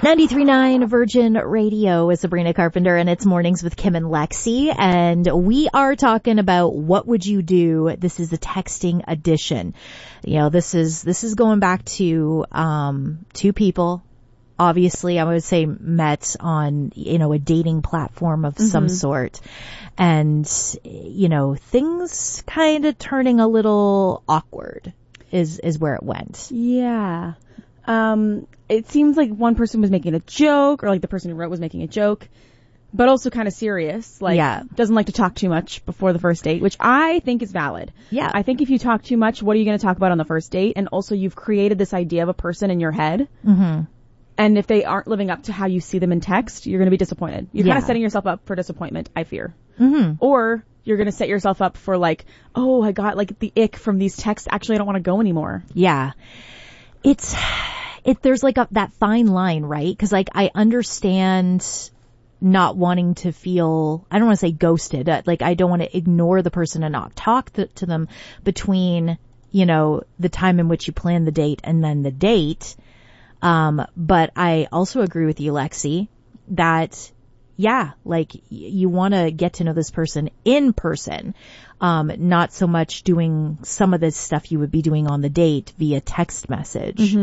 93.9 Virgin Radio is Sabrina Carpenter, and it's Mornings with Kim and Lexi, and we are talking about what would you do. This is the texting edition. You know, this is going back to two people, obviously I would say met on, you know, a dating platform of some sort, and, you know, things kind of turning a little awkward is where it went. Yeah. It seems like one person was making a joke, or like the person who wrote was making a joke, but also kind of serious. Like, doesn't like to talk too much before the first date, which I think is valid. Yeah. I think if you talk too much, what are you going to talk about on the first date? And also you've created this idea of a person in your head. Mm-hmm. And if they aren't living up to how you see them in text, you're going to be disappointed. You're kind of setting yourself up for disappointment, I fear. Mm-hmm. Or you're going to set yourself up for like, oh, I got like the ick from these texts. Actually, I don't want to go anymore. Yeah. There's like that fine line, right? Because like I understand not wanting to feel, I don't want to say ghosted, like I don't want to ignore the person and not talk to them between, you know, the time in which you plan the date and then the date. But I also agree with you, Lexi, that like you want to get to know this person in person, not so much doing some of this stuff you would be doing on the date via text message,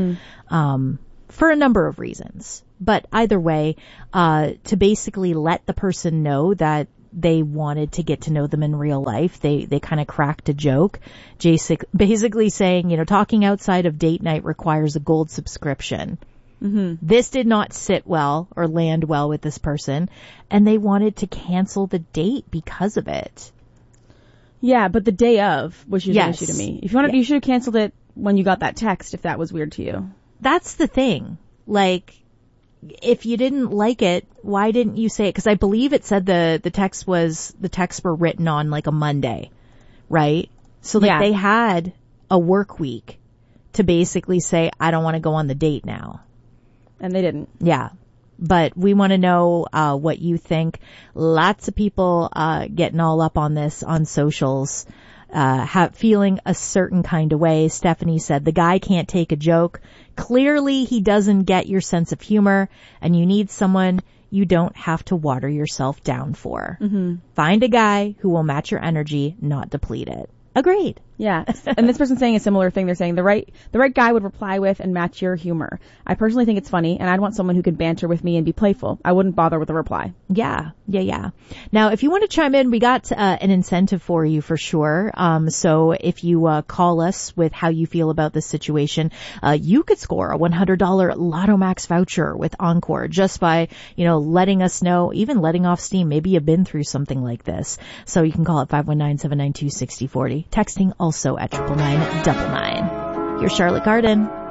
for a number of reasons. But either way, to basically let the person know that they wanted to get to know them in real life. They kind of cracked a joke, basically saying, you know, talking outside of date night requires a gold subscription. Mm-hmm. This did not sit well or land well with this person, and they wanted to cancel the date because of it. Yeah, but the day of was an issue to me. If you wanted, you should have canceled it when you got that text if that was weird to you. That's the thing. Like, if you didn't like it, why didn't you say it? Because I believe it said the texts were written on like a Monday, right? So like they had a work week to basically say, I don't want to go on the date now. And they didn't. Yeah. But we want to know what you think. Lots of people getting all up on this on socials, feeling a certain kind of way. Stephanie said, the guy can't take a joke. Clearly he doesn't get your sense of humor, and you need someone you don't have to water yourself down for. Mm-hmm. Find a guy who will match your energy, not deplete it. Agreed. Yeah. And this person's saying a similar thing. They're saying the right guy would reply with and match your humor. I personally think it's funny, and I'd want someone who could banter with me and be playful. I wouldn't bother with a reply. Yeah. Now, if you want to chime in, we got an incentive for you for sure. So if you call us with how you feel about this situation, you could score a $100 Lotto Max voucher with Encore just by, you know, letting us know, even letting off steam. Maybe you've been through something like this. So you can call it 519-792-6040. Texting also at 99999. Here's Charlotte Garden.